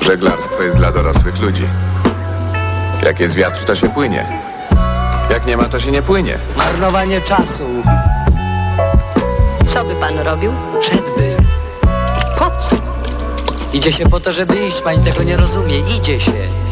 Żeglarstwo jest dla dorosłych ludzi. Jak jest wiatr, to się płynie. Jak nie ma, to się nie płynie. Marnowanie czasu. Co by pan robił? Szedłby. Po co? Idzie się po to, żeby iść. Pani tego nie rozumie. Idzie się.